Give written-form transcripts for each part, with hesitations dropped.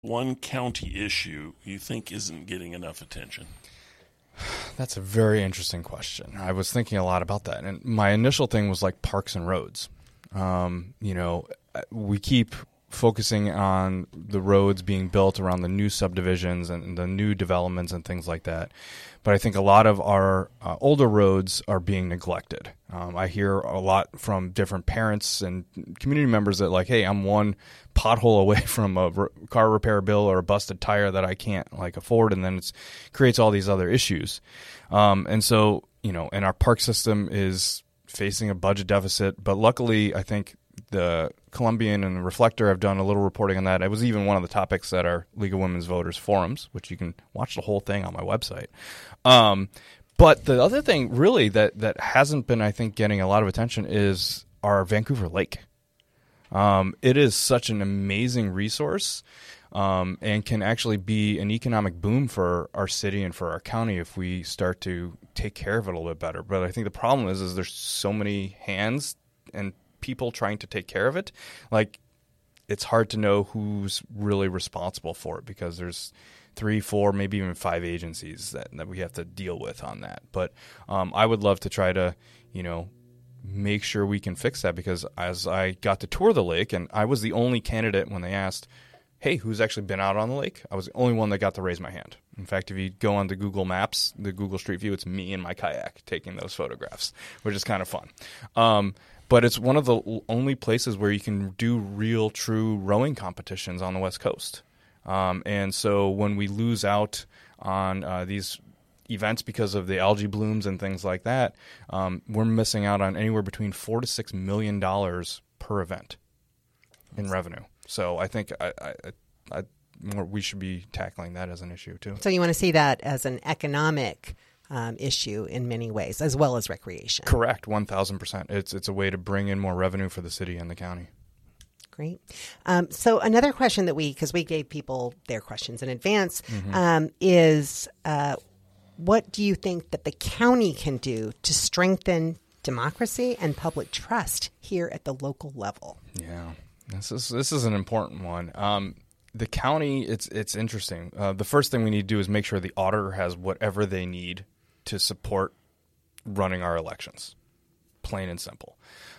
one county issue you think isn't getting enough attention? That's a very interesting question. I was thinking a lot about that. And my initial thing was like parks and roads. We keep focusing on the roads being built around the new subdivisions and the new developments and things like that. But I think a lot of our older roads are being neglected. I hear a lot from different parents and community members that like, hey, I'm one pothole away from a car repair bill or a busted tire that I can't afford, and then it creates all these other issues. And so, and our park system is facing a budget deficit. But luckily, I think the Columbian and the Reflector have done a little reporting on that. It was even one of the topics at our League of Women's Voters forums, which you can watch the whole thing on my website. But the other thing really that hasn't been, I think, getting a lot of attention is our Vancouver Lake. It is such an amazing resource and can actually be an economic boom for our city and for our county if we start to take care of it a little bit better. But I think the problem is there's so many hands and people trying to take care of it. Like, it's hard to know who's really responsible for it because there's 3, 4, maybe even 5 agencies that we have to deal with on that. But I would love to try to, make sure we can fix that, because as I got to tour the lake, and I was the only candidate when they asked, hey, who's actually been out on the lake? I was the only one that got to raise my hand. In fact, if you go on the Google Maps, the Google Street View, it's me in my kayak taking those photographs, which is kind of fun. But it's one of the only places where you can do real, true rowing competitions on the West Coast. And so when we lose out on these events because of the algae blooms and things like that, we're missing out on anywhere between $4 to $6 million per event in revenue. So I think we should be tackling that as an issue too. So you want to see that as an economic issue in many ways, as well as recreation. Correct, 1,000%. It's a way to bring in more revenue for the city and the county. Great. So another question that because we gave people their questions in advance, is what do you think that the county can do to strengthen democracy and public trust here at the local level? Yeah, this is an important one. The county, it's interesting. The first thing we need to do is make sure the auditor has whatever they need to support running our elections, plain and simple.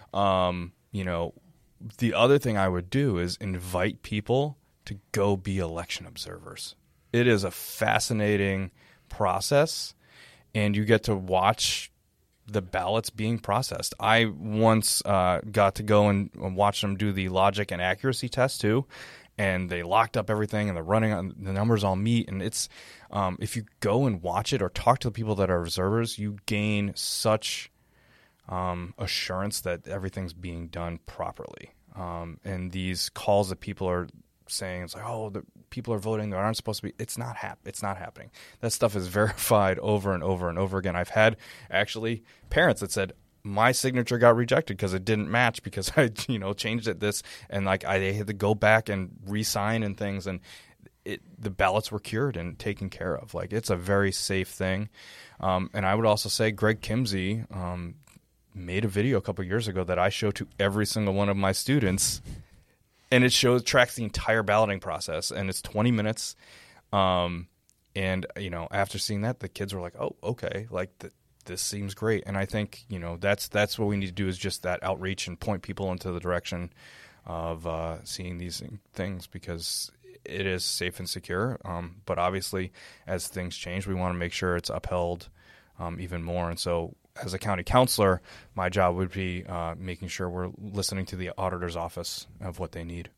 The other thing I would do is invite people to go be election observers. It is a fascinating process, and you get to watch the ballots being processed. I once got to go and watch them do the logic and accuracy test too, and they locked up everything, and they're running on the numbers all meet. And it's if you go and watch it or talk to the people that are observers, you gain such assurance that everything's being done properly. And these calls that people are saying, it's like, oh, the people are voting that aren't supposed to be. It's not happening. That stuff is verified over and over and over again. I've had actually parents that said, my signature got rejected because it didn't match because I, changed it this, and I had to go back and re-sign and things, and the ballots were cured and taken care of. It's a very safe thing. And I would also say Greg Kimsey made a video a couple years ago that I show to every single one of my students, and it tracks the entire balloting process, and it's 20 minutes. And after seeing that, the kids were like, "Oh, okay, this seems great." And I think that's what we need to do, is just that outreach and point people into the direction of seeing these things, because it is safe and secure. But obviously, as things change, we want to make sure it's upheld even more. And so, as a county councilor, my job would be making sure we're listening to the auditor's office of what they need.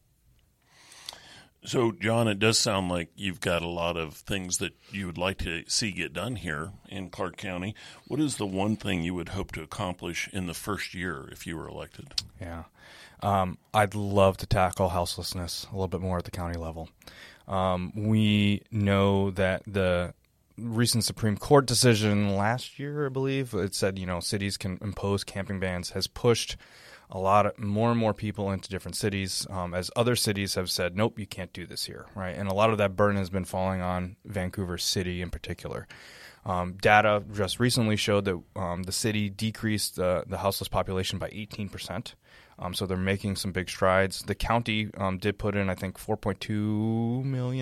So, John, it does sound like you've got a lot of things that you would like to see get done here in Clark County. What is the one thing you would hope to accomplish in the first year if you were elected? Yeah. I'd love to tackle houselessness a little bit more at the county level. We know that the recent Supreme Court decision last year, I believe, it said, cities can impose camping bans, has pushed more and more people into different cities, as other cities have said, nope, you can't do this here, right? And a lot of that burden has been falling on Vancouver City in particular. Data just recently showed that the city decreased the houseless population by 18%. So they're making some big strides. The county did put in, I think, $4.2 million